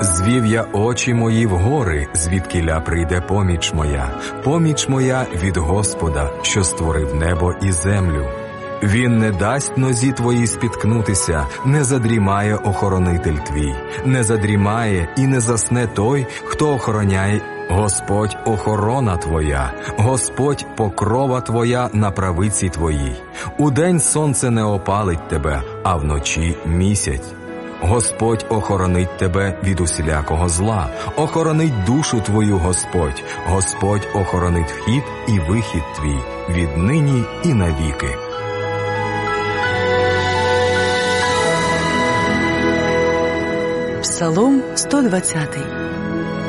Звів я очі мої в гори, звідкіля прийде поміч моя. Поміч моя від Господа, що створив небо і землю. Він не дасть нозі твоїй спіткнутися, не задрімає охоронитель твій, не задрімає і не засне той, хто охороняє. Господь охорона твоя, Господь покрова твоя на правиці твоїй. Удень сонце не опалить тебе, а вночі місяць. Господь охоронить тебе від усілякого зла, охоронить душу твою Господь, Господь охоронить вхід і вихід твій, віднині і навіки. Псалом 120.